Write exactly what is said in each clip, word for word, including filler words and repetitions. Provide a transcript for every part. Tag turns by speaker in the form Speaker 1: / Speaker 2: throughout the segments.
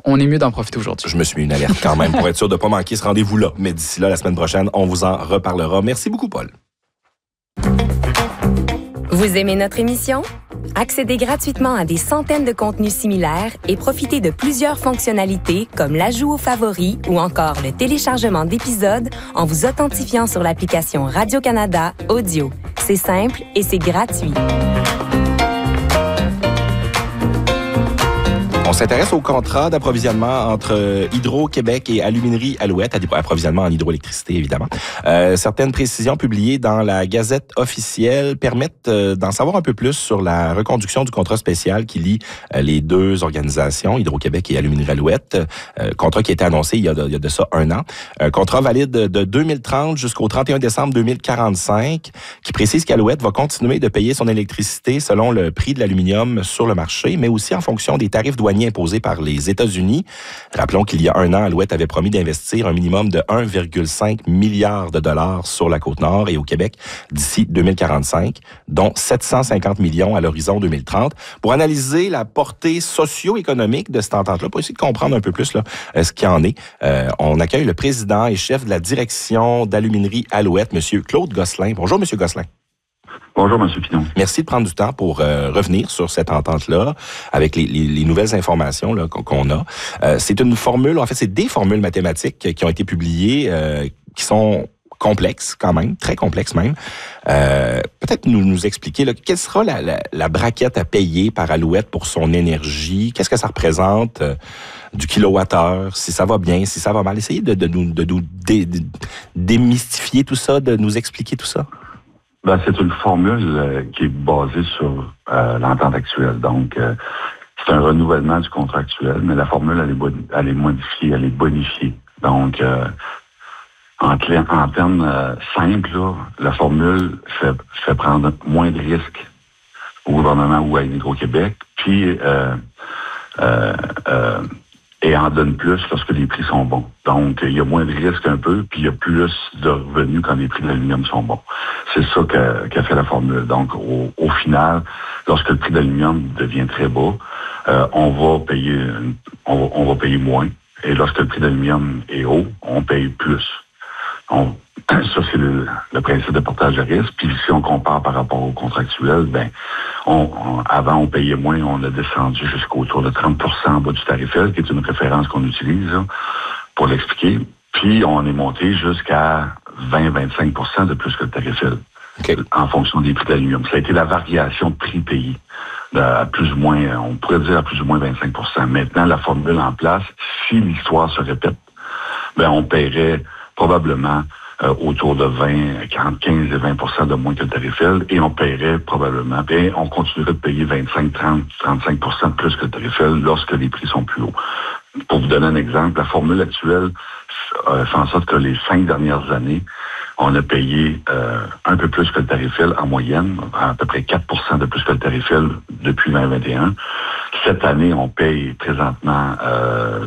Speaker 1: on est mieux d'en profiter aujourd'hui.
Speaker 2: Je me suis mis une alerte quand même pour être sûr de ne pas manquer ce rendez-vous-là. Mais d'ici là, la semaine prochaine, on vous en reparlera. Merci beaucoup, Paul.
Speaker 3: Vous aimez notre émission? Accédez gratuitement à des centaines de contenus similaires et profitez de plusieurs fonctionnalités comme l'ajout aux favoris ou encore le téléchargement d'épisodes en vous authentifiant sur l'application Radio-Canada Audio. C'est simple et c'est gratuit.
Speaker 2: On s'intéresse au contrat d'approvisionnement entre Hydro-Québec et Aluminerie Alouette, approvisionnement en hydroélectricité, évidemment. Euh, certaines précisions publiées dans la Gazette officielle permettent euh, d'en savoir un peu plus sur la reconduction du contrat spécial qui lie euh, les deux organisations, Hydro-Québec et Aluminerie Alouette. Euh, contrat qui a été annoncé il y a de, il y a de ça un an. Un contrat valide de deux mille trente jusqu'au trente et un décembre deux mille quarante-cinq, qui précise qu'Alouette va continuer de payer son électricité selon le prix de l'aluminium sur le marché, mais aussi en fonction des tarifs douaniers imposés par les États-Unis. Rappelons qu'il y a un an, Alouette avait promis d'investir un minimum de un virgule cinq milliard de dollars sur la Côte-Nord et au Québec d'ici deux mille quarante-cinq, dont sept cent cinquante millions à l'horizon deux mille trente. Pour analyser la portée socio-économique de cette entente-là, pour essayer de comprendre un peu plus là, ce qu'il y en est, euh, on accueille le président et chef de la direction d'Aluminerie Alouette, M. Claude Gosselin. Bonjour, M. Gosselin.
Speaker 4: Bonjour, M. Pinon.
Speaker 2: Merci de prendre du temps pour euh, revenir sur cette entente-là, avec les, les, les nouvelles informations là, qu'on a. Euh, c'est une formule, en fait, c'est des formules mathématiques qui ont été publiées, euh, qui sont complexes quand même, très complexes même. Euh, peut-être nous, nous expliquer, là, quelle sera la, la, la braquette à payer par Alouette pour son énergie? Qu'est-ce que ça représente euh, du kilowattheure? Si ça va bien, si ça va mal? Essayez de, de nous de, de, de, de démystifier tout ça, de nous expliquer tout ça.
Speaker 4: Ben, c'est une formule euh, qui est basée sur euh, l'entente actuelle. Donc, euh, c'est un renouvellement du contrat actuel, mais la formule, elle est, boni- elle est modifiée, elle est bonifiée. Donc, euh, en, clé- en termes euh, simples, là, la formule fait, fait prendre moins de risques au gouvernement ou à Hydro-Québec, puis euh, euh, euh, et en donne plus lorsque les prix sont bons. Donc, il y a moins de risques un peu, puis il y a plus de revenus quand les prix de l'aluminium sont bons. C'est ça qu'a, qu'a fait la formule. Donc, au, au final, lorsque le prix de l'aluminium devient très bas, euh, on va payer on va, on va payer moins. Et lorsque le prix de l'aluminium est haut, on paye plus. On, ça, c'est le, le principe de partage de risque. Puis si on compare par rapport au contractuel, ben, on, on, avant, on payait moins, on a descendu jusqu'au tour de trente pour cent en bas du tarif L, qui est une référence qu'on utilise là, pour l'expliquer. Puis on est monté jusqu'à vingt à vingt-cinq pour cent de plus que le tarif L, okay, en fonction des prix de l'aluminium. Ça a été la variation de prix payé. À plus ou moins, on pourrait dire à plus ou moins vingt-cinq pour cent. Maintenant, la formule en place, si l'histoire se répète, ben, on paierait probablement euh, autour de vingt, quarante, quinze et vingt pour cent de moins que le tarif L, et on paierait probablement, bien, on continuerait de payer vingt-cinq, trente, trente-cinq pour cent de plus que le tarif L lorsque les prix sont plus hauts. Pour vous donner un exemple, la formule actuelle euh, fait en sorte que les cinq dernières années, on a payé euh, un peu plus que le tarif L en moyenne, à peu près quatre pour cent de plus que le tarif L depuis vingt vingt et un. Cette année, on paye présentement, euh,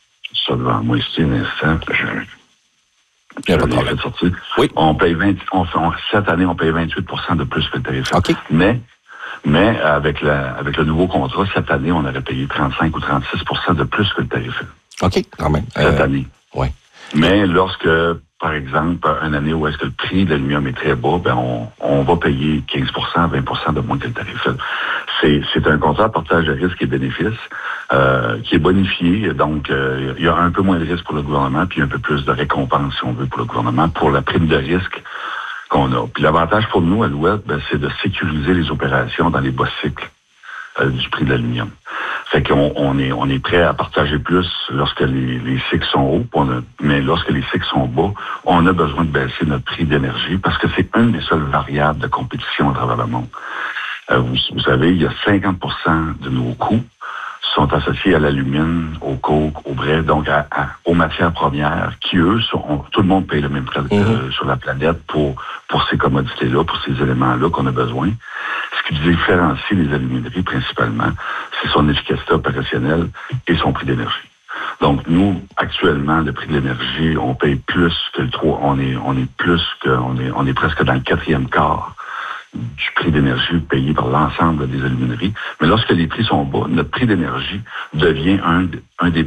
Speaker 4: ça devant moi ici, un instant, je,
Speaker 2: Il n'y a pas de problème.
Speaker 4: Oui. On paye vingt, on, on, cette année, on paye vingt-huit pour cent de plus que le tarif L.
Speaker 2: Okay.
Speaker 4: Mais, mais avec, la, avec le nouveau contrat, cette année, on aurait payé trente-cinq ou trente-six pour cent de plus que le tarif L.
Speaker 2: OK, quand même.
Speaker 4: Cette
Speaker 2: euh,
Speaker 4: année.
Speaker 2: Oui.
Speaker 4: Mais lorsque, par exemple, une année où est-ce que le prix de l'aluminium est très bas, ben on, on va payer quinze pour cent, vingt pour cent de moins que le tarif L. C'est, c'est un contrat de partage de risques et bénéfices euh, qui est bonifié. Donc, euh, il y a un peu moins de risques pour le gouvernement, puis un peu plus de récompense, si on veut, pour le gouvernement, pour la prime de risque qu'on a. Puis l'avantage pour nous, à l'Ouest, ben, c'est de sécuriser les opérations dans les bas cycles euh, du prix de l'aluminium. Fait qu'on on est, on est prêt à partager plus lorsque les, les cycles sont hauts, on a, mais lorsque les cycles sont bas, on a besoin de baisser notre prix d'énergie parce que c'est une des seules variables de compétition à travers le monde. Euh, vous, vous savez, il y a cinquante pour cent de nos coûts sont associés à l'alumine, au coke, au brai, donc à, à, aux matières premières qui, eux, sont, on, tout le monde paye le même prix euh, mm-hmm. sur la planète pour, pour ces commodités-là, pour ces éléments-là qu'on a besoin. Ce qui différencie les alumineries principalement, c'est son efficacité opérationnelle et son prix d'énergie. Donc, nous, actuellement, le prix de l'énergie, on paye plus que le trois, on est, on est plus que, on est, on est presque dans le quatrième quart du prix d'énergie payé par l'ensemble des alumineries. Mais lorsque les prix sont bas, notre prix d'énergie devient un, un des